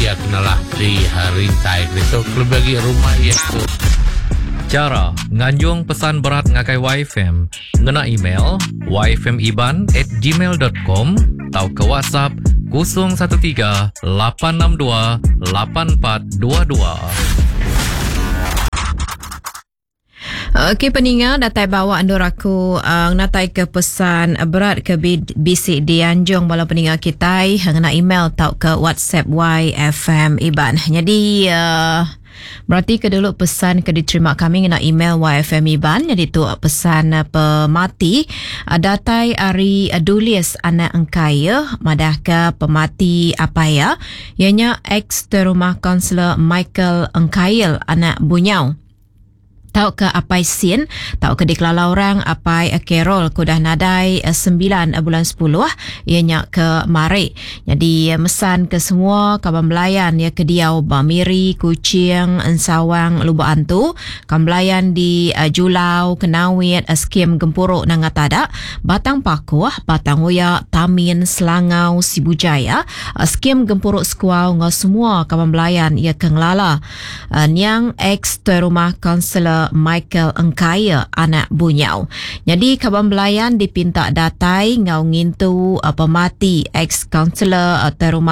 ia kenalah di hari tai itu kelebagi rumah ia tu. Cara nganjung pesan berat ngakai YFM ngena email yfmiban@gmail.com atau ke WhatsApp 013-862-8422. Okey pendengar, datai bawa andur aku natai ke pesan berat ke bisik di Anjung bala pendengar kita ngena email tau ke WhatsApp YFM Iban. Jadi berarti ke dulu pesan ke diterima kami ngena email YFM Iban. Jadi tu pesan pemati datai ari Dulius anak engkaya madah ke pemati apa ya ianya ex terumah kaunselor Michael Engkail anak Bunyau. Tahu ke apai sin, tahu ke dikelala orang apai Carol kudah nadai 9 bulan 10 ianya ke Mari. Jadi mesan ke semua kawan belayan ya ke Diau Bamiri, Kuching, Ensawang, Lubuk Antu, kawan belayan di Julau, Kenawit, Skim Gempuruk Nangatada, Batang Pakuh, Batang Uya, Tamin, Selangau, Sibujaya, Skim Gempuruk Skuau ngau semua kawan belayan ya ke Ngelala. Niang ex terumah kaunselor Michael Engkaya anak Bunyau. Jadi kawan belayan dipinta datai ngau ngintu pemati ex kaunselor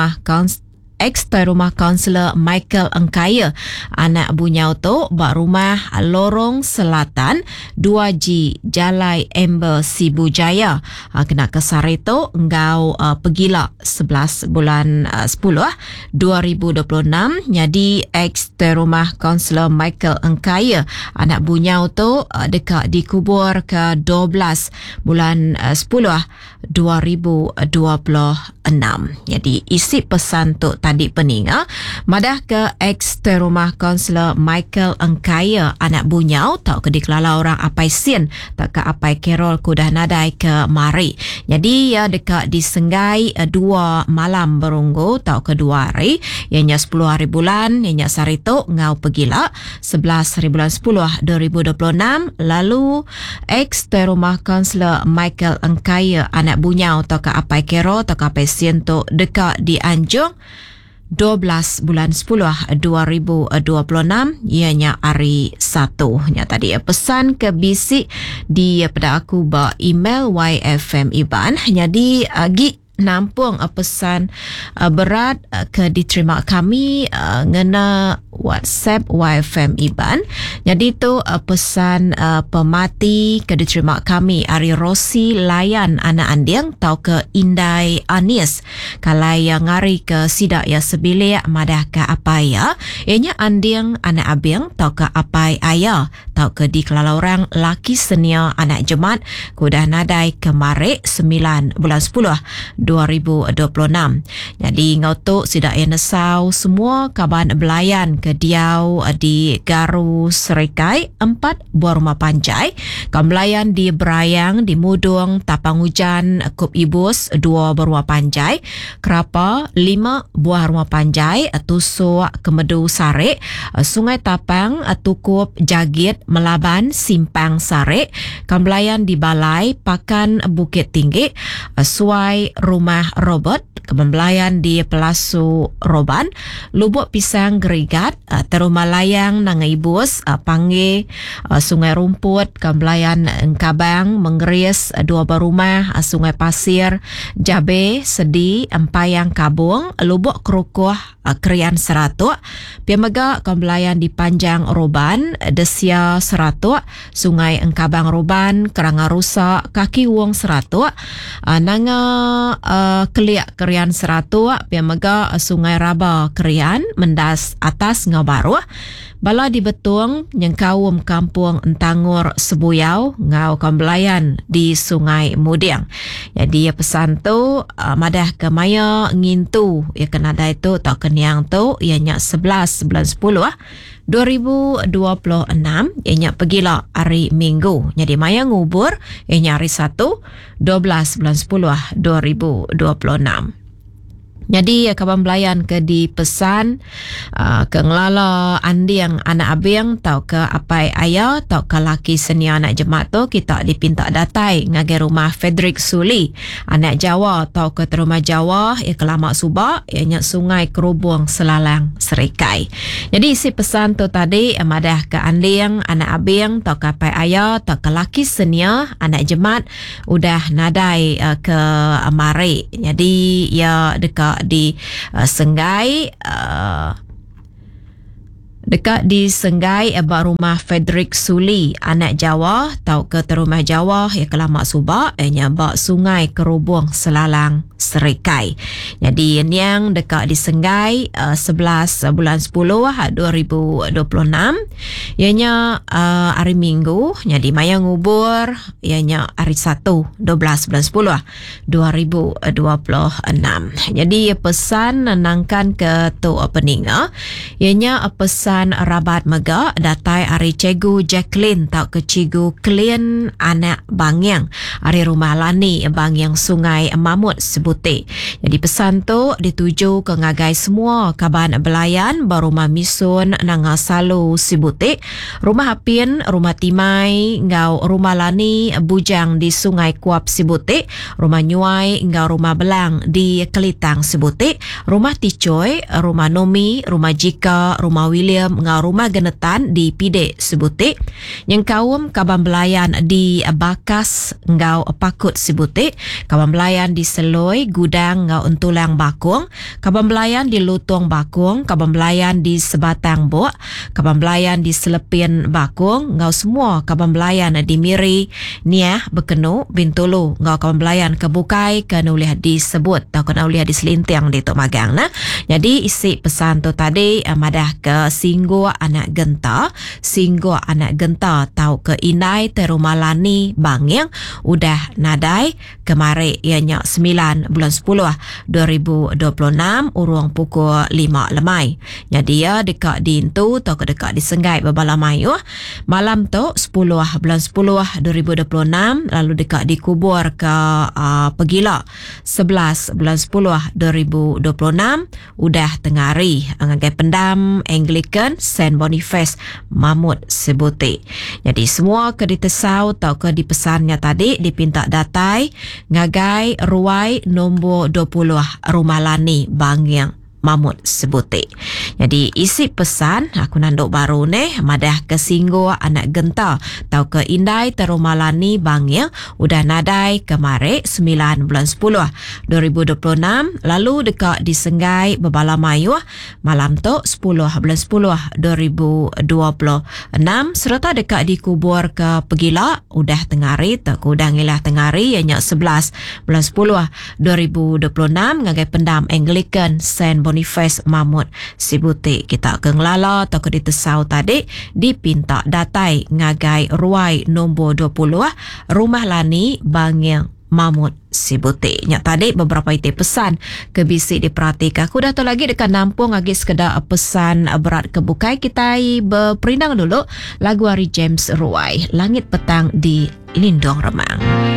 terumah kaunselor Michael Engkaya anak Bunyau tu bak rumah Lorong Selatan 2G Jalai Ember Sibujaya. Kena kesar itu ngau pegila 11 bulan 10 2026. Jadi ex terumah kaunselor Michael Engkaya anak Bunyau tu dekat dikubur ke 12 bulan 10 2026. Jadi isi pesan tu tadi peninga madah ke ex terumah kaunselor Michael Engkaya anak Bunyau tau ke dikelala orang apai sin tak ke apai Carol kudah nadai ke Mari. Jadi ya dekat disenggai 2 malam berunggu tau ke 2 hari ianya 10 hari bulan ianya sarito ngau pegila 11 hari bulan 10 2026. Lalu ex terumah kaunselor Michael Engkaya anak Bunyau tau ke apai Carol tau ke apai sin tu dekat di Anjung 12 bulan 10 2026 ianya hari 1. Nya tadi pesan ke bisik di pada aku ba email YFM Iban. Jadi nampung pesan berat ke diterima kami ngena WhatsApp YFM Iban. Jadi tu pesan pemati ke diterima kami Ari Rosi Layan anak Andiang tau ke Indai Anis kalai yang ngari ke sidak ya sebilik madah ke apa ya ianya Andiang anak Abing tau ke apai ayah tau ke di kelala orang laki senia anak Jemat kudah nadai ke Mari 9 bulan 10 2026. Jadi ngau tu sidak ya nesau semua kaban belayan ke Diau di Garu Serikai 4 buah rumah panjai, Kambelayan di Berayang, di Mudung, Tapang Hujan, Kup Ibus 2 buah rumah panjai, Kerapa 5 buah rumah panjai, Tusuk, Kemedu Sarik, Sungai Tapang, Tukup, Jagit, Melaban, Simpang Sarik, Kambelayan di Balai, Pakan Bukit Tinggi, Suai Rumah Robert, Kembelayan di Pelasu Roban, Lubuk Pisang Gerigat, Terumah Layang Nangai Bus, Pangge, Sungai Rumput, Kembelayan Engkabang, Menggeris 2 berumah, Sungai Pasir, Jabe, Sedi, Empayang Kabung, Lubuk Kerukuh, Krian Seratuk, Piamega Kembelayan di Panjang Roban, Desia Seratuk, Sungai Engkabang Roban, Keranga Rusak, Kaki Wong Seratuk, Nanga Keliak Krian Seratuk, Piamega Sungai Raba Krian, Mendas Atas Ngau Bala di Betung, Nyengkawum Kampung Entangur Sebuyau, Ngau Kembelayan di Sungai Mudiang. Jadi pesan tu madah ke maya ngintu ya kena ada itu tak kenyang tu ianya 11 bulan 10 2026 ianya pergilah hari Minggu. Jadi maya ngubur ianya hari 1 12 bulan 10 2026. Jadi kawan belayan ke di pesan ke ngelala andi yang anak abang tau ke apai ayah tau ke laki senia anak jemaat tu kita dipinta datai ngagai rumah Frederick Suli anak Jawa tau ke terumah Jawa ya kelamak subak ianya sungai Kerubung Selalang Serikai. Jadi isi pesan tu tadi madah ke andi yang anak abang tau ke apai ayah tau ke laki senia anak jemaat udah nadai ke mari. Jadi ya dekat di Senggai dekat di Senggai rumah Frederick Suli anak Jawa tau ke terumah Jawa ya kelamak subak nyabak sungai Kerubung Selalang Serikai. Jadi yang dekat di Senggai 11 bulan 10 2026 ianya hari Minggu jadi maya ngubur ianya hari 1 12 bulan 10 2026. Jadi pesan nangkan ke tu opening ianya pesan rabat mega datai hari Cikgu Jacqueline tau ke Cikgu Klien anak Bangyang hari rumah Lani Bangyang Sungai Mamut Sebutik. Jadi pesan tu dituju ke ngagai semua kaban belayan berumah Misun Nanga Salu Sebutik, rumah Apin, rumah Timai, ngau rumah Lani Bujang di Sungai Kuap Sebutik, rumah Nyuai ngau rumah Belang di Kelitang Sebutik, rumah Ticoy, rumah Nomi, rumah Jika, rumah William ngau rumah Genetan di Pidek Sebutik, yang kaum kaban belayan di Bakas ngau Pakut Sebutik, kaban belayan di Seloi Gudang ngau Untulang Bakung, kaban belayan di Lutung Bakung, kaban belayan di Sebatang Bok, kaban belayan di Selepin Bakung, ngau semua kaban belayan di Miri Niah Bekenu Bintulu, ngau kaban belayan ke Bukai ke nuliah disebut atau ke nuliah di Selintiang di Tok Magang nah. Jadi isi pesan tu tadi madah ke Singgo anak Genta, Singgo anak Genta tau ke Inai terumah Lani Bangyang udah nadai kemari ianya 9 bulan 10 2026 urung pukul 5 lemai. Jadi ya dekat di Intu atau ke dekat di Senggai Babalamai malam tu 10 bulan 10 2026 lalu dekat di kubur ke Pegila 11 bulan 10 2026 udah tengari ngagai pendam Anglican Saint Boniface Mamut Sebutik. Jadi semua ke ditesau atau ke dipesannya tadi dipinta datai ngagai ruai nombor 20 rumah Lani Bangyang Mamut Sebutik. Jadi isi pesan aku nanduk baru nih madah ke Singgo anak Genta tau ke Indai terumah Lani Bangyang udah nadai kemari 9 bulan 10 2026 lalu dekat di Senggai Babalamayu malam tu 10 bulan 10 2026 serta dekat di kubur ke Pegila udah tengari tak udang ilah tengari ianya 11 bulan 10 2026 ngagai pendam Anglican Saint Boniface Mamut Sebutik. Kita ke ngelala atau ke ditesau tadi dipinta datai ngagai ruai nombor 20 rumah Lani Bangyang Mamut Sebutik. Nyak tadi beberapa iti pesan ke bisi diperhatikan. Aku dah tahu lagi dekat nampung lagi sekedar pesan berat kebukai. Kita berperindang dulu lagu Hari James Ruai Langit Petang di Lindung Remang.